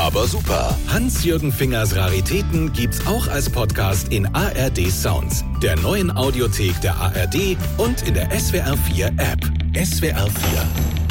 aber super. Hans-Jürgen Fingers Raritäten gibt's auch als Podcast in ARD Sounds, der neuen Audiothek der ARD und in der SWR 4 App. SWR 4